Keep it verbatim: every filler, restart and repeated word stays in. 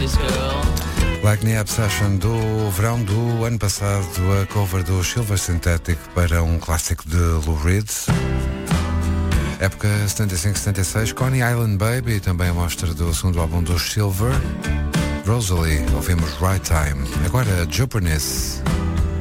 this girl. Like Me Obsession do verão do ano passado, a cover do Silver Synthetic para um clássico de Lou Reed. Época setenta e cinco setenta e seis, Coney Island Baby, também a mostra do segundo álbum dos Silver. Rosalie, ouvimos Right Time. Agora, Jopernice.